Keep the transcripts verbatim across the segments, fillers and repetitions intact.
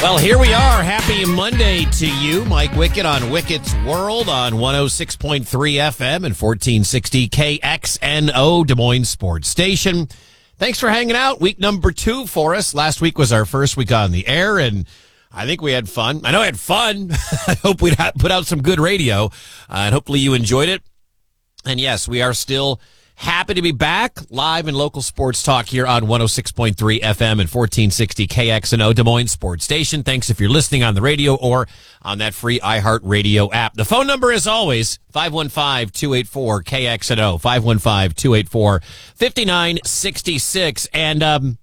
Well, here we are. Happy Monday to you. Mike Wickett on Wickett's World on one oh six point three F M and fourteen sixty K X N O, Des Moines Sports Station. Thanks for hanging out. Week number two for us. Last week was our first week on the air, and I think we had fun. I know I had fun. I hope we put out some good radio, uh, and hopefully you enjoyed it. And yes, we are still happy to be back live in local sports talk here on one oh six point three F M and fourteen sixty K X N O, Des Moines Sports Station. Thanks if you're listening on the radio or on that free iHeartRadio app. The phone number is always five one five, two eight four, K X N O, five one five, two eight four, five nine six six. And um,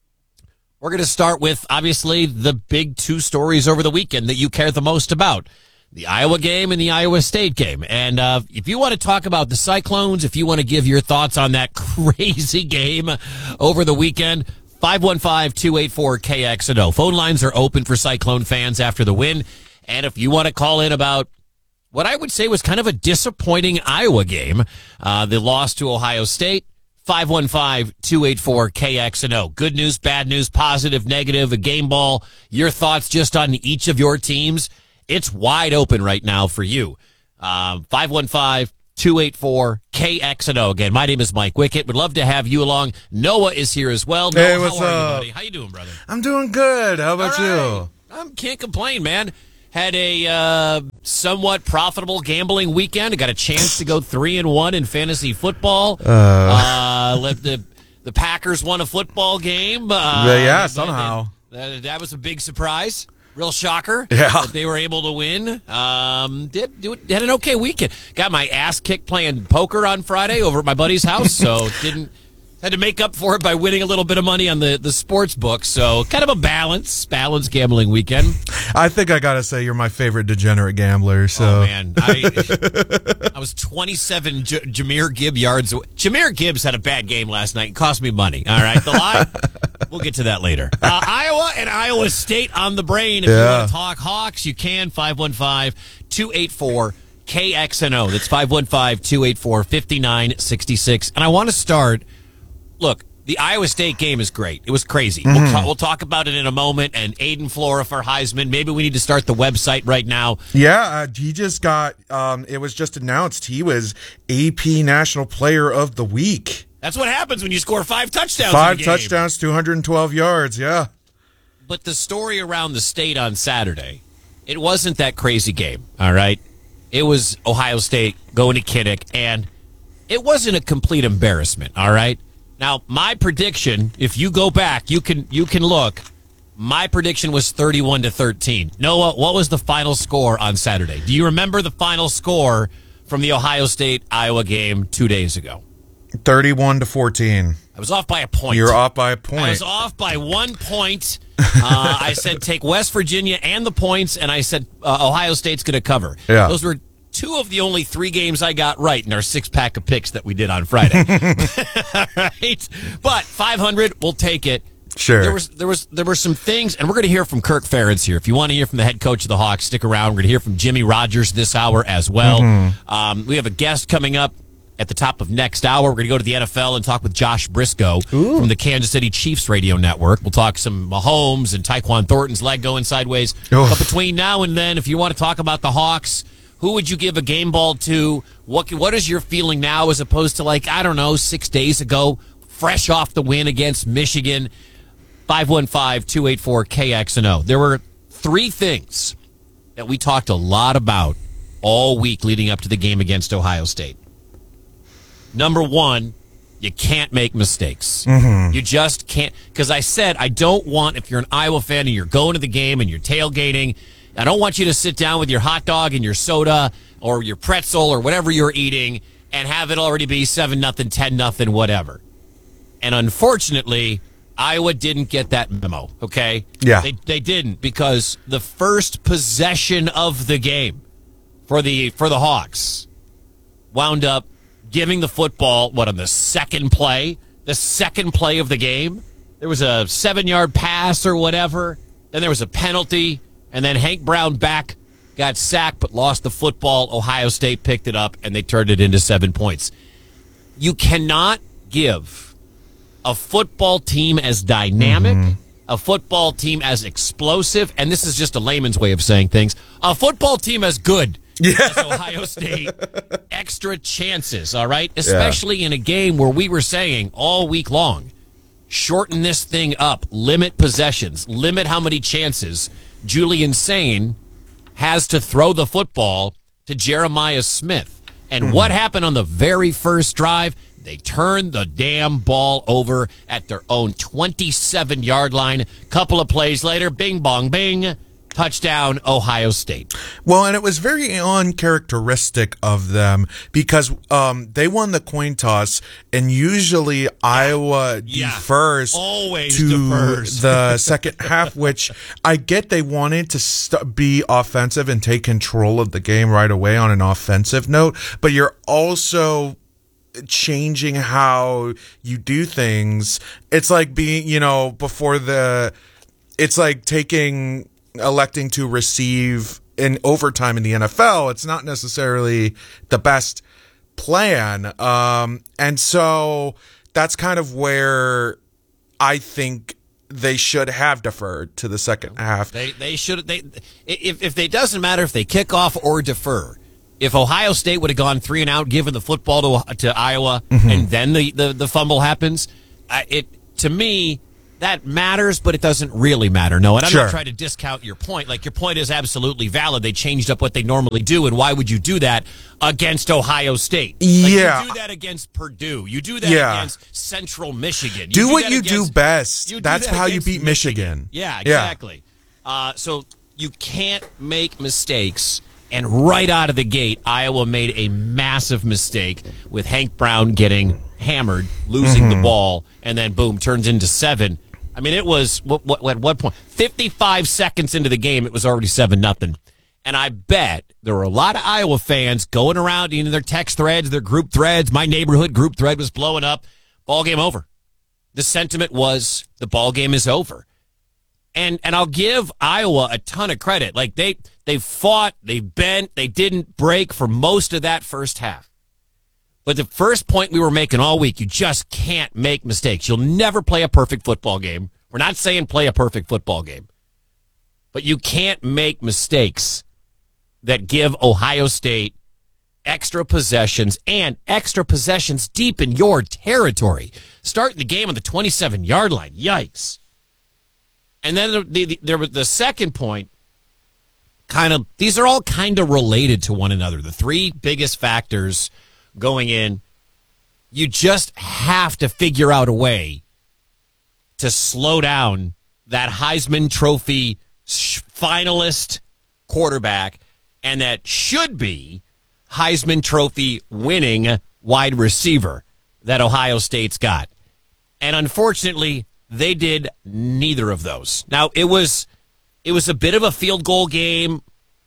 we're going to start with, obviously, the big two stories over the weekend that you care the most about. The Iowa game and the Iowa State game. And uh, if you want to talk about the Cyclones, if you want to give your thoughts on that crazy game over the weekend, five one five, two eight four, K X N O. Phone lines are open for Cyclone fans after the win. And if you want to call in about what I would say was kind of a disappointing Iowa game, uh, the loss to Ohio State, five one five, two eight four, K X N O. Good news, bad news, positive, negative, a game ball, your thoughts just on each of your teams. It's wide open right now for you. Um, five one five, two eight four, K X N O. Again, my name is Mike Wickett. Would love to have you along. Noah is here as well. Noah, hey, what's how are up? you, buddy? How you doing, brother? I'm doing good. How about All right. you? I can't complain, man. Had a uh, somewhat profitable gambling weekend. I got a chance to go three and one in fantasy football. Uh, uh let the the Packers won a football game. Uh, yeah, somehow. That, that was a big surprise. Real shocker. Yeah. That they were able to win. Um, did, did had an okay weekend. Got my ass kicked playing poker on Friday over at my buddy's house, so didn't had to make up for it by winning a little bit of money on the, the sports book. So kind of a balance, balanced gambling weekend. I think I gotta say you're my favorite degenerate gambler. So oh man, I I was twenty-seven J- Jahmyr Gibbs yards. Jahmyr Gibbs had a bad game last night and cost me money. All right, the lie. We'll get to that later. Uh, Iowa and Iowa State on the brain. If yeah. you want to talk Hawks, you can. five one five, two eight four, K X N O. That's five one five, two eight four, five nine six six. And I want to start. Look, the Iowa State game is great. It was crazy. Mm-hmm. We'll, ta- we'll talk about it in a moment. And Aiden Flora for Heisman. Maybe we need to start the website right now. Yeah, uh, he just got, um, it was just announced he was A P National Player of the Week. That's what happens when you score five touchdowns. Five in a game. touchdowns, two hundred twelve yards, yeah. But the story around the state on Saturday, it wasn't that crazy game, all right? It was Ohio State going to Kinnick, and it wasn't a complete embarrassment, all right? Now, my prediction, if you go back, you can you can look. My prediction was thirty-one to thirteen. Noah, what was the final score on Saturday? Do you remember the final score from the Ohio State-Iowa game two days ago? thirty-one to fourteen. I was off by a point. You're off by a point. I was off by one point. Uh, I said take West Virginia and the points, and I said uh, Ohio State's going to cover. Yeah. Those were two of the only three games I got right in our six-pack of picks that we did on Friday. All right? But five hundred, we'll take it. Sure. There was there was there were some things, and we're going to hear from Kirk Ferentz here. If you want to hear from the head coach of the Hawks, stick around. We're going to hear from Jimmy Rogers this hour as well. Mm-hmm. Um, we have a guest coming up at the top of next hour. We're going to go to the N F L and talk with Josh Briscoe Ooh. from the Kansas City Chiefs radio network. We'll talk some Mahomes and Tyquan Thornton's leg going sideways. Oof. But between now and then, if you want to talk about the Hawks, who would you give a game ball to? What What is your feeling now as opposed to, like, I don't know, six days ago, fresh off the win against Michigan? five one five, two eight four, K X N O. There were three things that we talked a lot about all week leading up to the game against Ohio State. Number one, you can't make mistakes. Mm-hmm. You just can't. Because I said, I don't want, if you're an Iowa fan and you're going to the game and you're tailgating, I don't want you to sit down with your hot dog and your soda or your pretzel or whatever you're eating and have it already be seven nothing, ten nothing, whatever. And unfortunately, Iowa didn't get that memo, okay? Yeah. They, they didn't, because the first possession of the game for the for the Hawks wound up giving the football, what, on the second play? The second play of the game? There was a seven-yard pass or whatever. Then there was a penalty. And then Hank Brown back got sacked but lost the football. Ohio State picked it up, and they turned it into seven points. You cannot give a football team as dynamic, mm-hmm. a football team as explosive, and this is just a layman's way of saying things, a football team as good yeah. as Ohio State, extra chances, all right? Especially yeah. in a game where we were saying all week long, shorten this thing up, limit possessions, limit how many chances Julian Sain has to throw the football to Jeremiah Smith. And mm-hmm. what happened on the very first drive? They turned the damn ball over at their own twenty-seven-yard line. Couple of plays later, bing, bong, bing, touchdown, Ohio State. Well, and it was very uncharacteristic of them because um, they won the coin toss, and usually yeah. Iowa yeah. defers Always to defers. the second half, which I get they wanted to st- be offensive and take control of the game right away on an offensive note, but you're also changing how you do things. It's like being, you know, before the, it's like taking, electing to receive in overtime in the N F L. It's not necessarily the best plan. Um, and so that's kind of where I think they should have deferred to the second half. They, they should, they, if, if it doesn't matter if they kick off or defer, if Ohio State would have gone three and out, given the football to to Iowa, mm-hmm. and then the, the, the fumble happens, uh, it to me, that matters, but it doesn't really matter. No, and I'm sure. not trying to discount your point. Like, your point is absolutely valid. They changed up what they normally do, and why would you do that against Ohio State? Like, yeah. You do that against Purdue. You do that yeah. against Central Michigan. You do, do what you against, do best. You do That's that how you beat Michigan. Michigan. Yeah, exactly. Yeah. Uh, so you can't make mistakes. And right out of the gate, Iowa made a massive mistake with Hank Brown getting hammered, losing mm-hmm. the ball, and then, boom, turns into seven. I mean, it was, what, what, at what point? fifty-five seconds into the game, it was already seven nothing. And I bet there were a lot of Iowa fans going around in their text threads, their group threads. My neighborhood group thread was blowing up. Ball game over. The sentiment was the ball game is over. And and I'll give Iowa a ton of credit. Like, they they fought, they bent, they didn't break for most of that first half. But the first point we were making all week, you just can't make mistakes. You'll never play a perfect football game. We're not saying play a perfect football game. But you can't make mistakes that give Ohio State extra possessions and extra possessions deep in your territory. Starting the game on the twenty-seven-yard line. Yikes. And then the, the, there was the second point, kind of, these are all kind of related to one another. The three biggest factors going in, you just have to figure out a way to slow down that Heisman Trophy finalist quarterback and that should be Heisman Trophy winning wide receiver that Ohio State's got. And unfortunately, they did neither of those. Now, it was it was a bit of a field goal game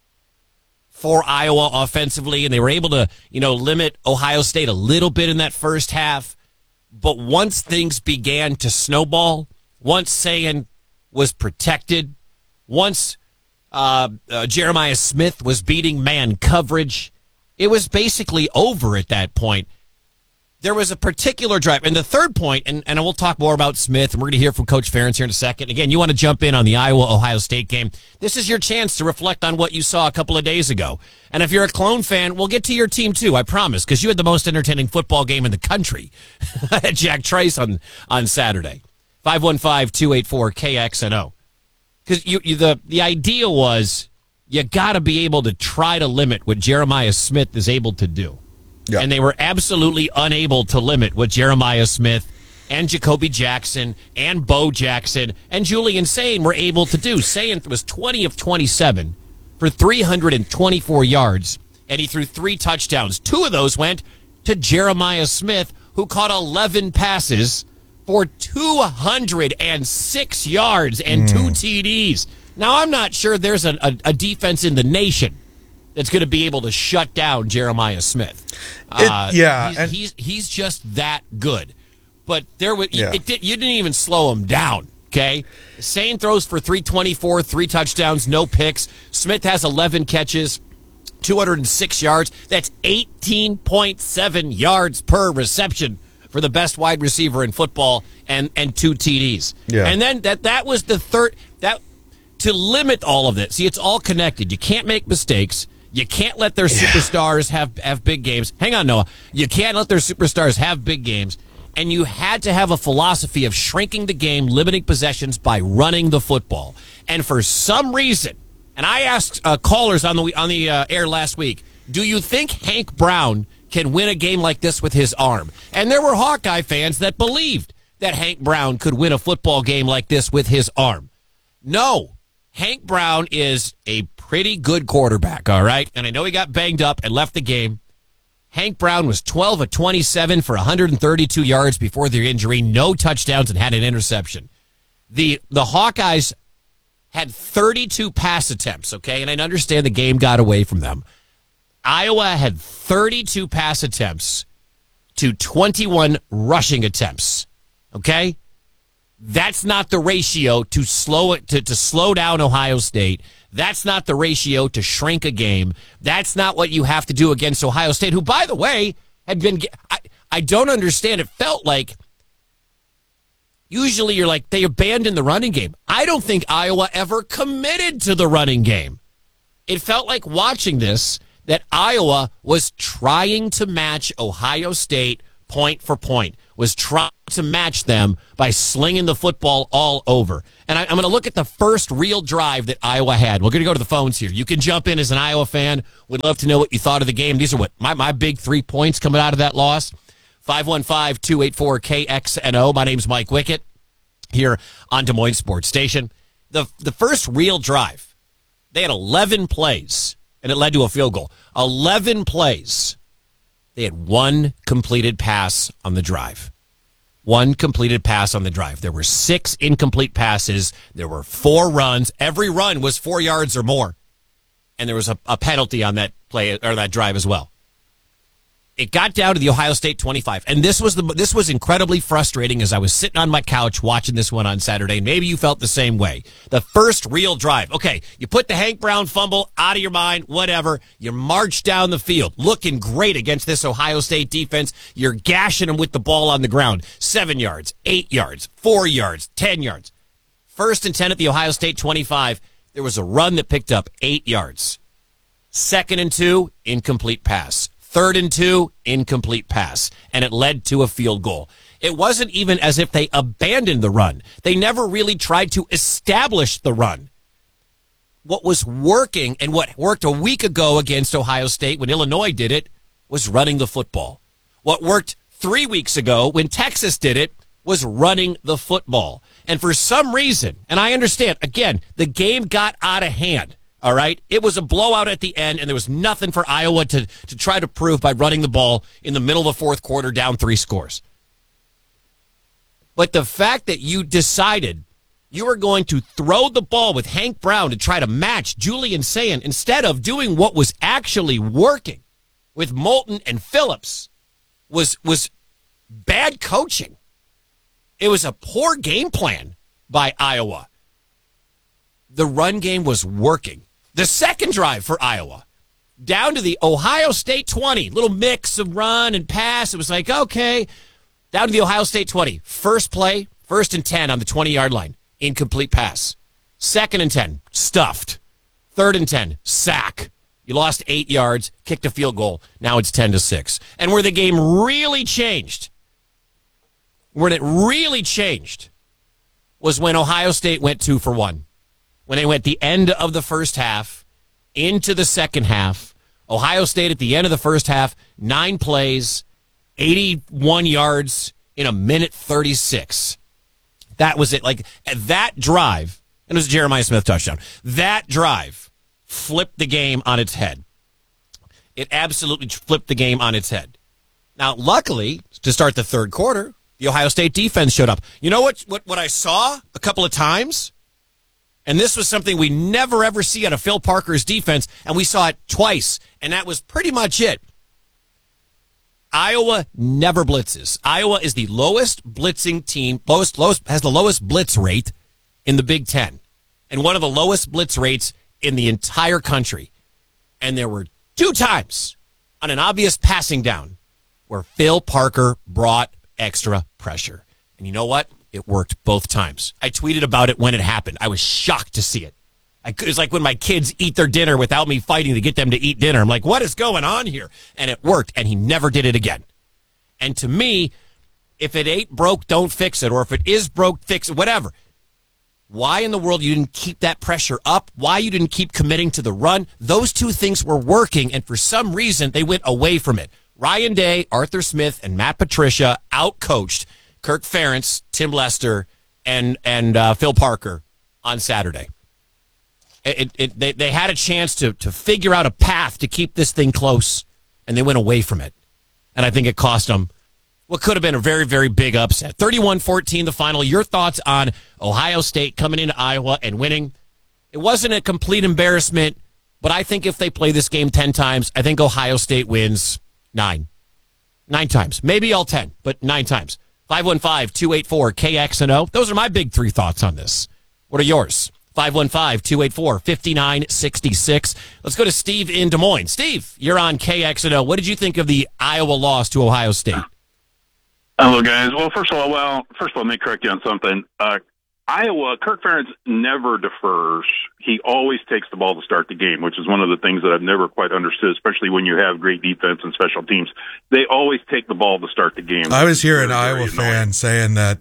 for Iowa offensively, and they were able to, you know, limit Ohio State a little bit in that first half. But once things began to snowball, once Sain was protected, once uh, uh, Jeremiah Smith was beating man coverage, it was basically over at that point. There was a particular drive. And the third point, and, and we'll talk more about Smith, and we're going to hear from Coach Ferentz here in a second. Again, you want to jump in on the Iowa-Ohio State game. This is your chance to reflect on what you saw a couple of days ago. And if you're a Clone fan, we'll get to your team too, I promise, because you had the most entertaining football game in the country at Jack Trice on, on Saturday. five one five, two eight four, K X N O. Because you, you, the, the idea was you got to be able to try to limit what Jeremiah Smith is able to do. Yeah. And they were absolutely unable to limit what Jeremiah Smith and Jacoby Jackson and Bo Jackson and Julian Sain were able to do. Sain was twenty of twenty-seven for three hundred twenty-four yards, and he threw three touchdowns. Two of those went to Jeremiah Smith, who caught eleven passes for two hundred six yards and mm. two T Ds. Now, I'm not sure there's a, a, a defense in the nation that's going to be able to shut down Jeremiah Smith. Uh, it, yeah, he's, and- he's he's just that good. But there was yeah. it, it, you didn't even slow him down. Okay, Sain throws for three twenty-four, three touchdowns, no picks. Smith has eleven catches, two hundred six yards. That's eighteen point seven yards per reception for the best wide receiver in football and, and two T Ds. Yeah. And then that that was the third that to limit all of it. See, it's all connected. You can't make mistakes. You can't let their superstars have, have big games. Hang on, Noah. You can't let their superstars have big games. And you had to have a philosophy of shrinking the game, limiting possessions by running the football. And for some reason, and I asked uh, callers on the on the uh, air last week, do you think Hank Brown can win a game like this with his arm? And there were Hawkeye fans that believed that Hank Brown could win a football game like this with his arm. No. Hank Brown is a pretty good quarterback, all right? And I know he got banged up and left the game. Hank Brown was twelve of twenty-seven for one hundred thirty-two yards before their injury, no touchdowns, and had an interception. The the Hawkeyes had thirty-two pass attempts, okay? And I understand the game got away from them. Iowa had thirty-two pass attempts to twenty-one rushing attempts, okay? That's not the ratio to slow it to, to slow down Ohio State. That's not the ratio to shrink a game. That's not what you have to do against Ohio State, who, by the way, had been. I, I don't understand. It felt like usually you're like they abandoned the running game. I don't think Iowa ever committed to the running game. It felt like watching this that Iowa was trying to match Ohio State point for point, was trying to match them by slinging the football all over. And I, I'm going to look at the first real drive that Iowa had. We're going to go to the phones here. You can jump in as an Iowa fan. Would love to know what you thought of the game. These are what my, my big three points coming out of that loss. five one five, two eight four, K X N O. My name's Mike Wickett here on Des Moines Sports Station. The, the first real drive, they had eleven plays, and it led to a field goal. eleven plays. They had one completed pass on the drive. One completed pass on the drive. There were six incomplete passes. There were four runs. Every run was four yards or more. And there was a, a penalty on that play or that drive as well. It got down to the Ohio State twenty-five. And this was the this was incredibly frustrating as I was sitting on my couch watching this one on Saturday. Maybe you felt the same way. The first real drive. Okay, you put the Hank Brown fumble out of your mind, whatever. You march down the field, looking great against this Ohio State defense. You're gashing them with the ball on the ground. Seven yards, eight yards, four yards, ten yards. First and ten at the Ohio State twenty-five. There was a run that picked up eight yards. Second and two, incomplete pass. Third and two, incomplete pass, and it led to a field goal. It wasn't even as if they abandoned the run. They never really tried to establish the run. What was working and what worked a week ago against Ohio State when Illinois did it was running the football. What worked three weeks ago when Texas did it was running the football. And for some reason, and I understand, again, the game got out of hand. All right. It was a blowout at the end, and there was nothing for Iowa to, to try to prove by running the ball in the middle of the fourth quarter down three scores. But the fact that you decided you were going to throw the ball with Hank Brown to try to match Julian Sayin instead of doing what was actually working with Moulton and Phillips was, was bad coaching. It was a poor game plan by Iowa. The run game was working. The second drive for Iowa, down to the Ohio State twenty, little mix of run and pass. It was like, okay, down to the Ohio State twenty. First play, first and ten on the twenty-yard line, incomplete pass. Second and ten, stuffed. Third and ten, sack. You lost eight yards, kicked a field goal. Now it's ten to six. And where the game really changed, where it really changed, was when Ohio State went two for one. When they went the end of the first half into the second half, Ohio State at the end of the first half, nine plays, eighty-one yards in a minute thirty-six. That was it. Like that drive, and it was a Jeremiah Smith touchdown. That drive flipped the game on its head. It absolutely flipped the game on its head. Now, luckily, to start the third quarter, the Ohio State defense showed up. You know what, what, what I saw a couple of times? And this was something we never, ever see out of Phil Parker's defense, and we saw it twice, and that was pretty much it. Iowa never blitzes. Iowa is the lowest blitzing team, lowest, lowest has the lowest blitz rate in the Big Ten, and one of the lowest blitz rates in the entire country. And there were two times on an obvious passing down where Phil Parker brought extra pressure. And you know what? It worked both times. I tweeted about it when it happened. I was shocked to see it. I, it was like when my kids eat their dinner without me fighting to get them to eat dinner. I'm like, what is going on here? And it worked, and he never did it again. And to me, if it ain't broke, don't fix it. Or if it is broke, fix it, whatever. Why in the world you didn't keep that pressure up? Why you didn't keep committing to the run? Those two things were working, and for some reason, they went away from it. Ryan Day, Arthur Smith, and Matt Patricia outcoached Kirk Ferentz, Tim Lester, and and uh, Phil Parker on Saturday. It, it, they, they had a chance to, to figure out a path to keep this thing close, and they went away from it. And I think it cost them what could have been a very, very big upset. thirty-one fourteen, the final. Your thoughts on Ohio State coming into Iowa and winning? It wasn't a complete embarrassment, but I think if they play this game ten times, I think Ohio State wins nine. Nine times. Maybe all ten, but nine times. five one five, two eight four, K X N O. Those are my big three thoughts on this. What are yours? five one five, two eight four, five nine six six. Let's go to Steve in Des Moines. Steve, you're on K X N O. What did you think of the Iowa loss to Ohio State? Hello, guys. Well, first of all, well, first of all, let me correct you on something. Uh, Iowa, Kirk Ferentz never defers. He always takes the ball to start the game, which is one of the things that I've never quite understood, especially when you have great defense and special teams. They always take the ball to start the game. I was hearing an Iowa fan saying that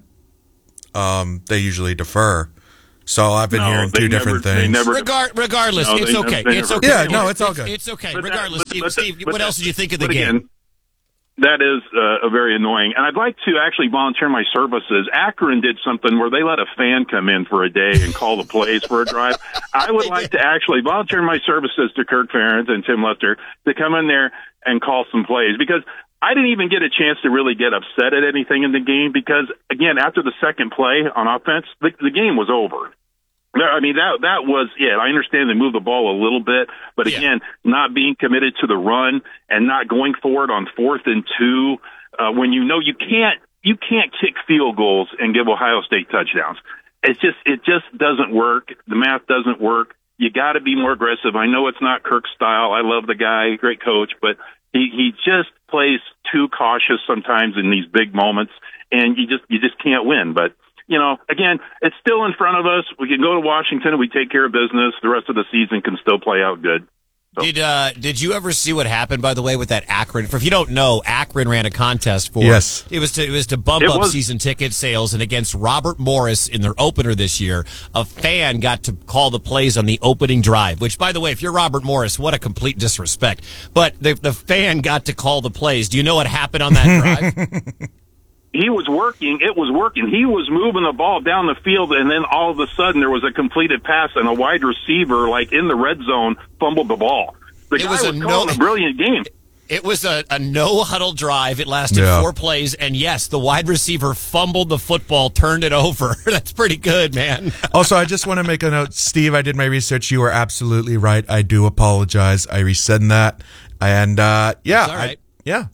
um, they usually defer. So I've been no, hearing two never, different things. Never, Regard, regardless, no, it's okay. Never, it's okay. Yeah, no, it's all good. It's, it's okay. But regardless, that, but, Steve, but, Steve but what that, else did you think of the but game? Again, that is uh, very annoying. And I'd like to actually volunteer my services. Akron did something where they let a fan come in for a day and call the plays for a drive. I would like to actually volunteer my services to Kirk Ferentz and Tim Lester to come in there and call some plays, because I didn't even get a chance to really get upset at anything in the game because, again, after the second play on offense, the, the game was over. I mean, that that was it. I understand they moved the ball a little bit, but again, yeah. not being committed to the run and not going for it on fourth and two uh, when you know you can't you can't kick field goals and give Ohio State touchdowns. It's just it just doesn't work. The math doesn't work. You got to be more aggressive. I know it's not Kirk's style. I love the guy, great coach, but he he just plays too cautious sometimes in these big moments, and you just you just can't win. But you know, again, it's still in front of us. We can go to Washington and we take care of business. The rest of the season can still play out good. So. Did uh, did you ever see what happened, by the way, with that Akron? For if you don't know, Akron ran a contest for yes. It was to it was to bump it up was. season ticket sales, and against Robert Morris in their opener this year, a fan got to call the plays on the opening drive. Which, by the way, if you're Robert Morris, what a complete disrespect. But the the fan got to call the plays. Do you know what happened on that drive? He was working. It was working. He was moving the ball down the field, and then all of a sudden there was a completed pass, and a wide receiver, like in the red zone, fumbled the ball. The it guy was, was a calling no, a brilliant game. It was a, a no-huddle drive. It lasted yeah. four plays, and yes, the wide receiver fumbled the football, turned it over. That's pretty good, man. Also, I just want to make a note. Steve, I did my research. You are absolutely right. I do apologize. I rescind that. And, uh, yeah. All right. I, yeah.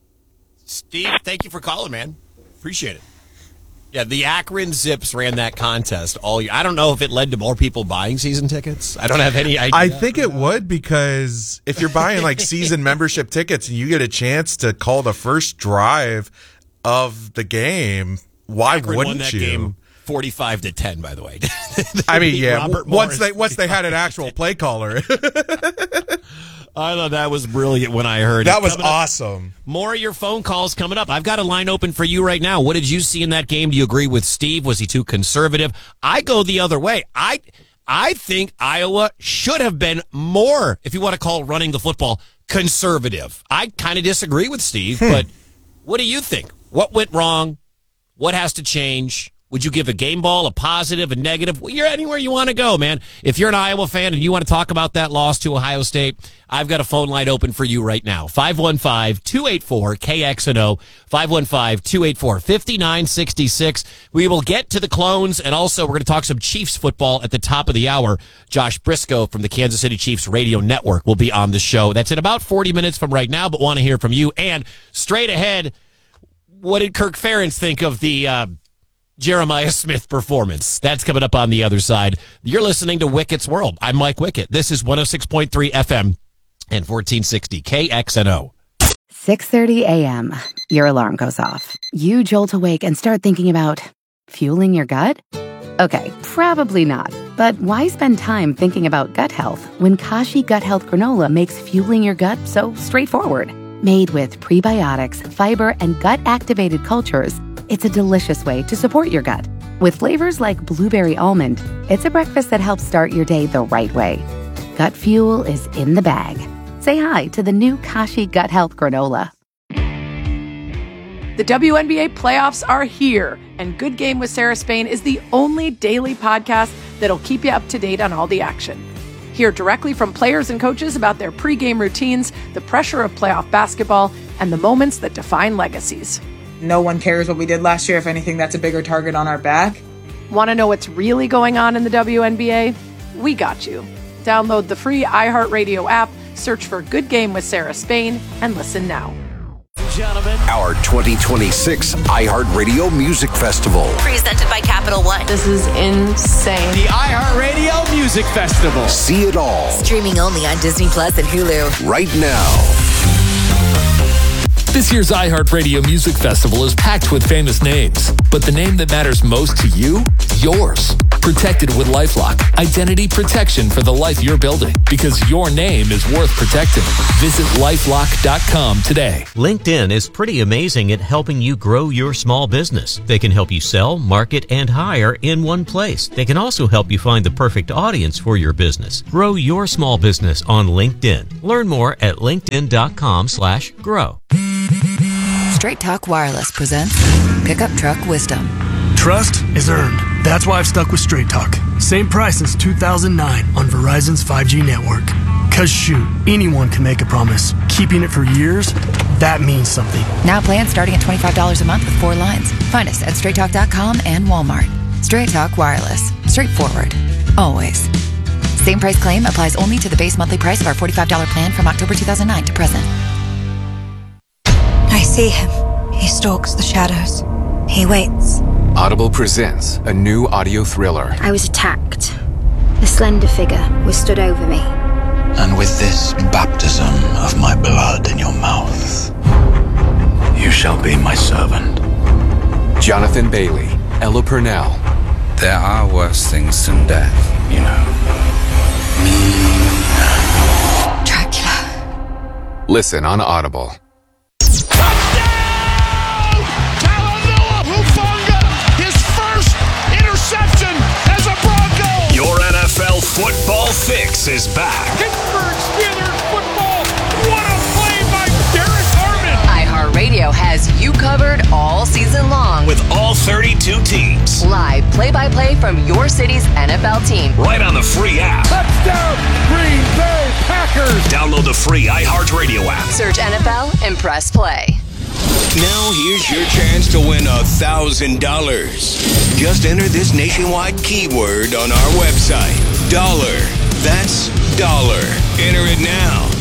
Steve, thank you for calling, man. Appreciate it. Yeah, the Akron Zips ran that contest all year. I don't know if it led to more people buying season tickets. I don't have any idea. I think it would, because if you're buying like season membership tickets and you get a chance to call the first drive of the game, why Akron wouldn't won that you? Game forty-five to ten, by the way. I mean, yeah. Robert once Morris, they once they had an actual play caller. I thought that was brilliant when I heard that it. was Coming awesome. Up, more of your phone calls coming up. I've got a line open for you right now. What did you see in that game? Do you agree with Steve? Was he too conservative? I go the other way. I I think Iowa should have been more, if you want to call running the football, conservative. I kind of disagree with Steve, hmm. but what do you think? What went wrong? What has to change? Would you give a game ball a positive, a negative? Well, you're anywhere you want to go, man. If you're an Iowa fan and you want to talk about that loss to Ohio State, I've got a phone line open for you right now. five one five, two eight four, K X N O, five one five, two eight four, five nine six six. We will get to the clones, and also we're going to talk some Chiefs football at the top of the hour. Josh Briscoe from the Kansas City Chiefs Radio Network will be on the show. That's in about forty minutes from right now, but want to hear from you. And straight ahead, what did Kirk Ferentz think of the uh, Jeremiah Smith performance? That's coming up on the other side. You're listening to Wickett's World. I'm Mike Wickett. This is one oh six point three F M and fourteen sixty K X N O. six thirty a.m. Your alarm goes off. You jolt awake and start thinking about fueling your gut? Okay, probably not. But why spend time thinking about gut health when Kashi Gut Health Granola makes fueling your gut so straightforward? Made with prebiotics, fiber, and gut-activated cultures, it's a delicious way to support your gut. With flavors like blueberry almond, it's a breakfast that helps start your day the right way. Gut fuel is in the bag. Say hi to the new Kashi Gut Health Granola. The W N B A playoffs are here, and Good Game with Sarah Spain is the only daily podcast that'll keep you up to date on all the action. Hear directly from players and coaches about their pregame routines, the pressure of playoff basketball, and the moments that define legacies. No one cares what we did last year. If anything, that's a bigger target on our back. Want to know what's really going on in the W N B A? We got you. Download the free iHeartRadio app, search for Good Game with Sarah Spain, and listen now. Gentlemen, our twenty twenty-six iHeartRadio Music Festival. Presented by Capital One. This is insane. The iHeartRadio Music Festival. See it all. Streaming only on Disney Plus and Hulu. Right now. This year's iHeartRadio Music Festival is packed with famous names, but the name that matters most to you? Yours. Protected with LifeLock. Identity protection for the life you're building, because your name is worth protecting. Visit lifelock dot com today. LinkedIn is pretty amazing at helping you grow your small business. They can help you sell, market, and hire in one place. They can also help you find the perfect audience for your business. Grow your small business on LinkedIn. Learn more at linkedin dot com slash grow. Straight Talk Wireless presents Pickup Truck Wisdom. Trust is earned. That's why I've stuck with Straight Talk. Same price since two thousand nine on Verizon's five G network. Cause shoot, anyone can make a promise. Keeping it for years, that means something. Now plans starting at twenty-five dollars a month with four lines. Find us at straight talk dot com and Walmart. Straight Talk Wireless. Straightforward. Always. Same price claim applies only to the base monthly price of our forty-five dollars plan from October two thousand nine to present. I see him. He stalks the shadows. He waits. Audible presents a new audio thriller. I was attacked. A slender figure was stood over me. And with this baptism of my blood in your mouth, you shall be my servant. Jonathan Bailey, Ella Purnell. There are worse things than death, you know. Dracula. Listen on Audible. Football Fix is back. Pittsburgh Steelers football. What a play by Derek Harmon. iHeartRadio has you covered all season long. With all thirty-two teams. Live play-by-play from your city's N F L team. Right on the free app. Touchdown, Green Bay Packers. Download the free iHeartRadio app. Search N F L and press play. Now here's your chance to win a thousand dollars. Just enter this nationwide keyword on our website. Dollar. That's dollar. Enter it now.